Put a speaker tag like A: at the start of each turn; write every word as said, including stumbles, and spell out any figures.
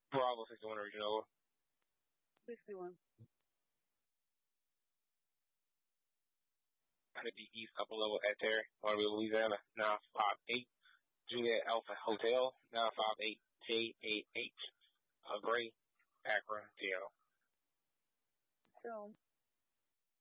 A: Bravo sixty-one original.
B: sixty-one.
A: Gonna be East Upper Level at Terry, Waterville, Louisiana, nine five eight. Juliet Alpha Hotel, nine five eight J A H.